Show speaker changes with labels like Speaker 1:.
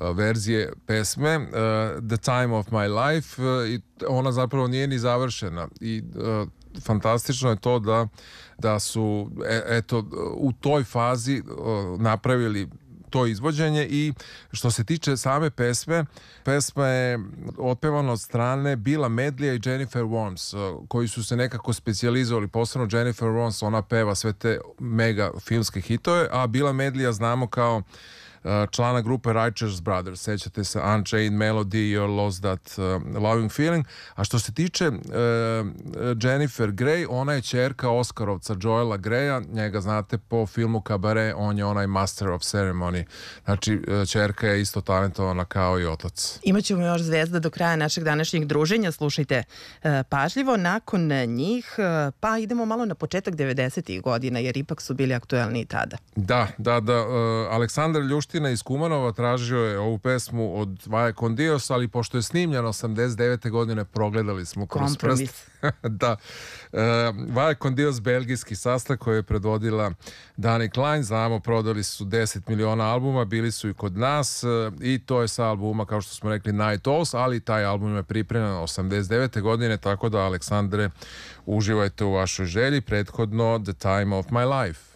Speaker 1: verzije pesme The Time of My Life i ona zapravo nije ni završena i fantastično je to da su eto u toj fazi napravili to izvođenje. I što se tiče same pesme, pesma je otpevana od strane Billa Medleya i Jennifer Warnes, koji su se nekako specijalizovali, posebno Jennifer Warnes, ona peva sve te mega filmske hitove, a Billa Medleya znamo kao člana grupe Righteous Brothers, sećate se Unchained Melody, Your Lost That Loving Feeling. A što se tiče Jennifer Grey, ona je ćerka Oskarovca Joela Greya, njega znate po filmu Cabaret, on je onaj Master of Ceremony, znači ćerka je isto talentovana kao i otac.
Speaker 2: Imaćemo još zvezda do kraja našeg današnjeg druženja, slušajte pažljivo. Nakon njih pa idemo malo na početak 90-ih godina, jer ipak su bili aktuelni i tada.
Speaker 1: Da, Aleksandar Ljuština iz Kumanova tražio je ovu pesmu od Vaje con Dios, ali pošto je snimljeno 89. godine, progledali smo kroz prst. Da, Vaje con Dios, belgijski sastav koji je predvodila Dani Klein, znamo, prodali su 10 miliona albuma, bili su i kod nas i to je sa albuma, kao što smo rekli, Night Owls, ali taj album je pripremljen 89. godine, tako da, Aleksandre, uživajte u vašoj želji, prethodno The Time of My Life.